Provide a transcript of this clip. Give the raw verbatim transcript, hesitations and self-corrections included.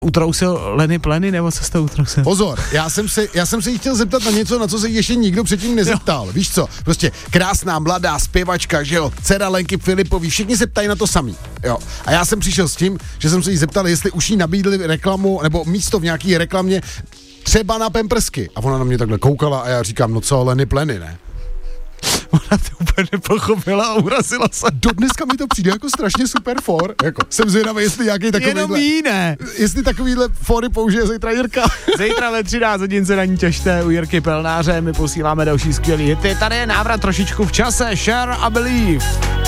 utrousil Lenny Pleny, nebo co jste utrousil? Pozor, já jsem se, já jsem se jí chtěl zeptat na něco, na co se ještě nikdo předtím nezeptal. Jo. Víš co, prostě krásná, mladá zpěvačka, že jo, dcera Lenky Filipový, všichni se ptají na to samý, jo. A já jsem přišel s tím, že jsem se jí zeptal, jestli už jí nabídli reklamu, nebo místo v nějaký reklamě, třeba na Pampersky. A ona na mě takhle koukala a já říkám, no co, Lenny Pleny, ne? Ona to úplně nepochopila a urazila se. Do dneska mi to přijde jako strašně super for. Jako, jsem zvědavý, jestli nějaký takovýhle... Jenom jiné. Jestli takovýhle fory použije zítra Jirka. Zítra ve třináct hodin se na ní těšte u Jirky Pelnáře. My posíláme další skvělý hity. Tady je návrat trošičku v čase. Share a Believe.